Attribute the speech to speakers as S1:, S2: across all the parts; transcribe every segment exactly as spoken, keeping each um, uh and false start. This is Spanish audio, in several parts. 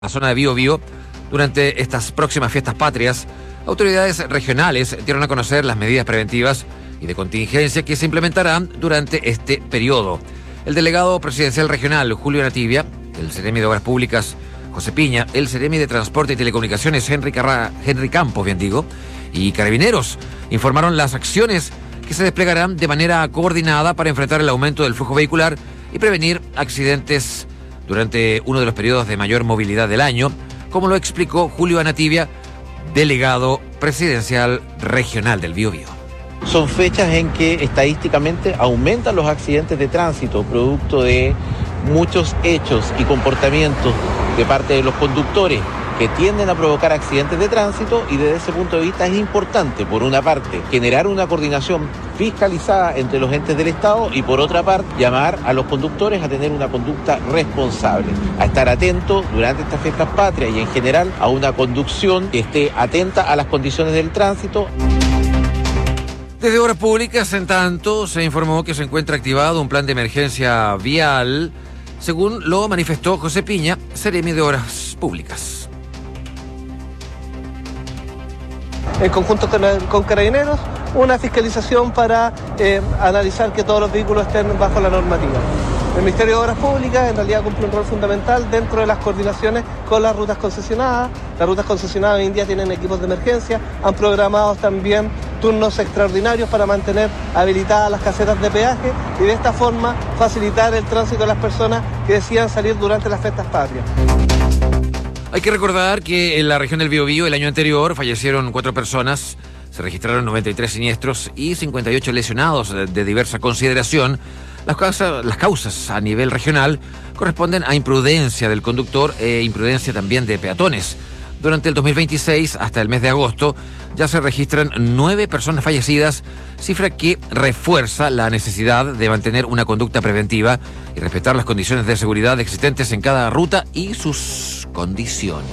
S1: la zona de Bío Bío. Durante estas próximas fiestas patrias, autoridades regionales dieron a conocer las medidas preventivas y de contingencia que se implementarán durante este periodo. El delegado presidencial regional, Julio Nativia, el Seremi de Obras Públicas, José Piña, el Seremi de Transporte y Telecomunicaciones, Henry, Carra, Henry Campos, bien digo, y Carabineros, informaron las acciones que se desplegarán de manera coordinada para enfrentar el aumento del flujo vehicular y prevenir accidentes durante uno de los periodos de mayor movilidad del año, como lo explicó Julio Nativia, delegado presidencial regional del Bío Bío.
S2: Son fechas en que estadísticamente aumentan los accidentes de tránsito, producto de muchos hechos y comportamientos de parte de los conductores que tienden a provocar accidentes de tránsito, y desde ese punto de vista es importante, por una parte, generar una coordinación fiscalizada entre los entes del Estado y, por otra parte, llamar a los conductores a tener una conducta responsable, a estar atentos durante estas fiestas patrias y en general a una conducción que esté atenta a las condiciones del tránsito.
S1: Desde Obras Públicas, en tanto, se informó que se encuentra activado un plan de emergencia vial, según lo manifestó José Piña, Seremi de Obras Públicas.
S3: En conjunto con, con Carabineros, una fiscalización para eh, analizar que todos los vehículos estén bajo la normativa. El Ministerio de Obras Públicas en realidad cumple un rol fundamental dentro de las coordinaciones con las rutas concesionadas. Las rutas concesionadas hoy en día tienen equipos de emergencia, han programado también turnos extraordinarios para mantener habilitadas las casetas de peaje y de esta forma facilitar el tránsito de las personas que decidan salir durante las fiestas patrias.
S1: Hay que recordar que en la región del Bío Bío el año anterior fallecieron cuatro personas, se registraron noventa y tres siniestros y cincuenta y ocho lesionados de, de diversa consideración. Las causas, las causas a nivel regional corresponden a imprudencia del conductor e imprudencia también de peatones. Durante el dos mil veintiséis, hasta el mes de agosto, ya se registran nueve personas fallecidas, cifra que refuerza la necesidad de mantener una conducta preventiva y respetar las condiciones de seguridad existentes en cada ruta y sus condiciones.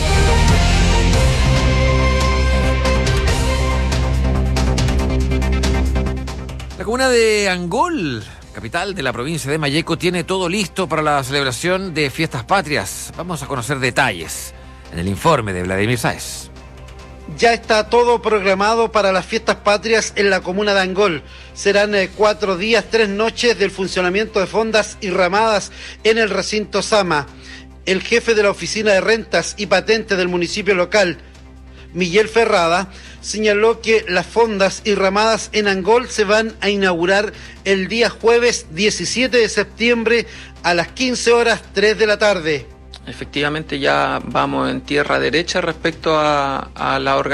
S1: La comuna de Angol, capital de la provincia de Malleco, tiene todo listo para la celebración de fiestas patrias. Vamos a conocer detalles en el informe de Vladimir Sáez.
S4: Ya está todo programado para las fiestas patrias en la comuna de Angol. Serán eh, cuatro días, tres noches del funcionamiento de fondas y ramadas en el recinto Sama. El jefe de la Oficina de Rentas y Patentes del municipio local, Miguel Ferrada, señaló que las fondas y ramadas en Angol se van a inaugurar el día jueves diecisiete de septiembre a las quince horas tres de la tarde.
S5: Efectivamente ya vamos en tierra derecha respecto a, a la organización